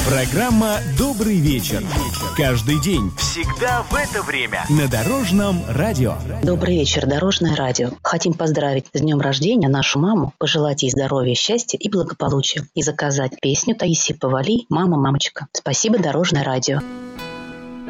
Программа «Добрый вечер». Каждый день, всегда в это время на Дорожном радио. Добрый вечер, Дорожное радио. Хотим поздравить с днем рождения нашу маму, пожелать ей здоровья, счастья и благополучия и заказать песню Таисии Повалий «Мама, мамочка». Спасибо, Дорожное радио.